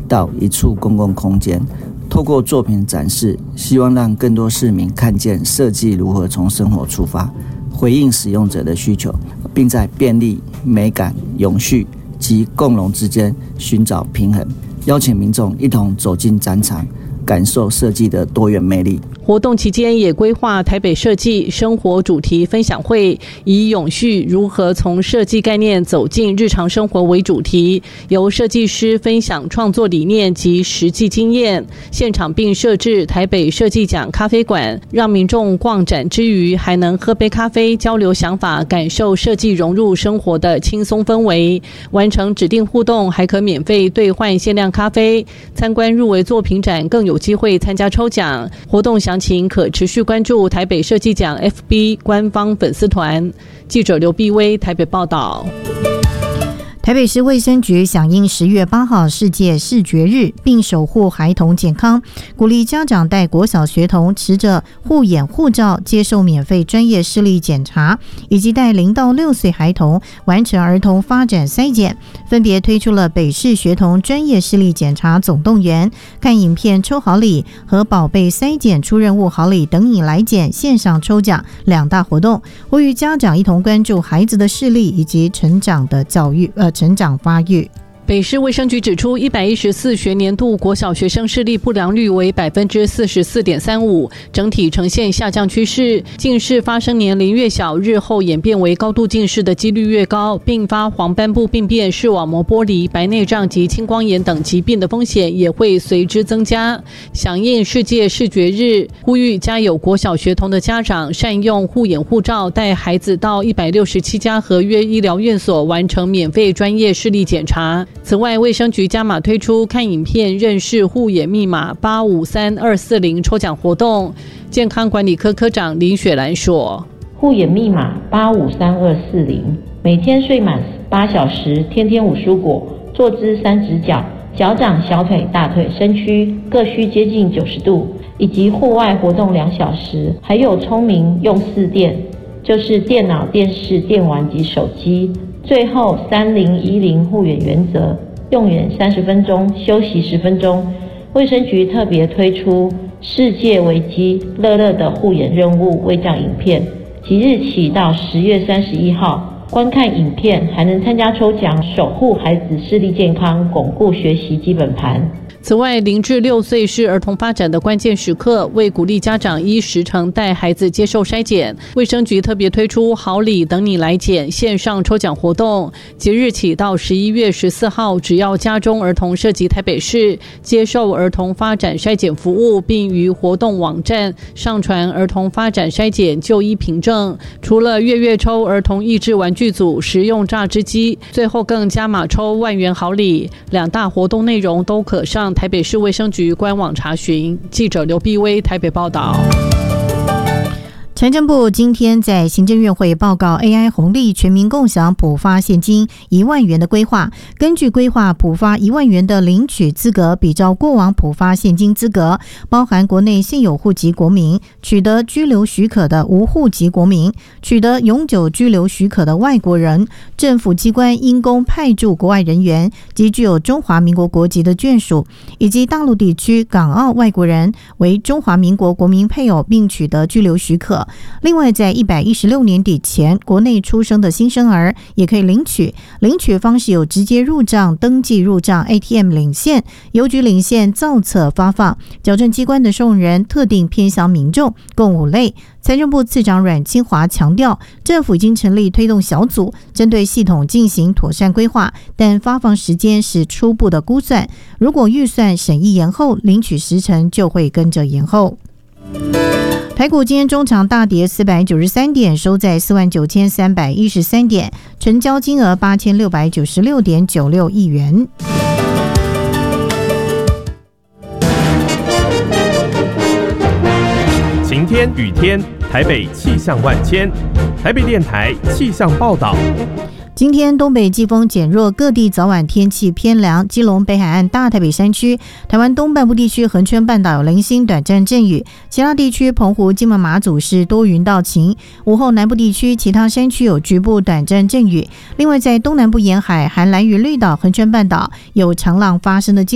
到一处公共空间，透过作品展示，希望让更多市民看见设计如何从生活出发，回应使用者的需求，并在便利、美感、永续及共融之间寻找平衡，邀请民众一同走进展场，感受设计的多元魅力。 活动期间也规划台北设计生活主题分享会，以永续如何从设计概念走进日常生活为主题，由设计师分享创作理念及实际经验。现场并设置台北设计奖咖啡馆，让民众逛展之余还能喝杯咖啡，交流想法，感受设计融入生活的轻松氛围。完成指定互动还可免费兑换限量咖啡，参观入围作品展更有机会参加抽奖。活动详情可持续关注台北设计奖 FB 官方粉丝团。记者刘碧薇台北报道。 台北市卫生局响应10月8号世界视觉日，并守护孩童健康，鼓励家长带国小学童持着护眼护照接受免费专业视力检查，以及带0到6岁孩童完成儿童发展筛检，分别推出了北市学童专业视力检查总动员、看影片抽好礼和宝贝筛检出任务好礼等你来检线上抽奖2大活动，呼吁家长一同关注孩子的视力以及成长发育。 北市卫生局指出，114学年度国小学生视力不良率为 44.35%， 整体呈现下降趋势。近视发生年龄越小，日后演变为高度近视的几率越高，并发黄斑部病变、视网膜剥离、白内障及青光眼等疾病的风险也会随之增加。响应世界视觉日，呼吁家有国小学童的家长善用护眼护照，带孩子到167家合约医疗院所完成免费专业视力检查。此外，卫生局加码推出看影片认识护眼密码853240抽奖活动。健康管理科科长林雪兰说， 护眼密码853240，每天睡满8小时，天天5蔬果，坐姿3直角，脚掌、小腿、大腿、身躯各需接近90度，以及户外活动2小时，还有聪明用4电，就是电脑、电视、电玩及手机。最后3010护眼原则，用眼30分钟，休息10分钟。卫生局特别推出世界危机乐乐的护眼任务卫教影片，即日起到10月31号，观看影片还能参加抽奖，守护孩子视力健康，巩固学习基本盘。 此外，0至6岁是儿童发展的关键时刻，为鼓励家长依时程带孩子接受筛检，卫生局特别推出好礼等你来检线上抽奖活动，即日起到11月14号，只要家中儿童涉及台北市，接受儿童发展筛检服务，并于活动网站上传儿童发展筛检就医凭证。除了月抽儿童益智玩具组、实用榨汁机，最后更加码抽1万元好礼。2大活动内容都可上台北市卫生局官网查询。记者刘碧薇台北报道。 财政部今天在行政院会报告 AI 红利全民共享普发现金1万元的规划。根据规划，普发1万元的领取资格比照过往普发现金资格，包含国内现有户籍国民、取得居留许可的无户籍国民、取得永久居留许可的外国人、政府机关因公派驻国外人员及具有中华民国国籍的眷属，以及大陆地区港澳外国人为中华民国国民配偶并取得居留许可。另外，在116年底前国内出生的新生儿也可以领取，领取方式有直接入账、登记入账、ATM 领现、邮局领现、造册发放、矫正机关的受用人、特定偏乡民众，共5类。财政部次长阮清华强调，政府已经成立推动小组，针对系统进行妥善规划，但发放时间是初步的估算，如果预算审议延后，领取时程就会跟着延后。台股今天中场大跌493点，收在49313点，成交金额8696.96亿元。 晴天雨天，台北气象万千。台北电台气象报道。 今天东北季风减弱，各地早晚天气偏凉。基隆北海岸、大台北山区、台湾东半部地区、恒春半岛有零星短暂阵雨，其他地区澎湖、金门、马祖是多云到晴。午后南部地区其他山区有局部短暂阵雨。另外，在东南部沿海、含兰屿绿岛、恒春半岛有长浪发生的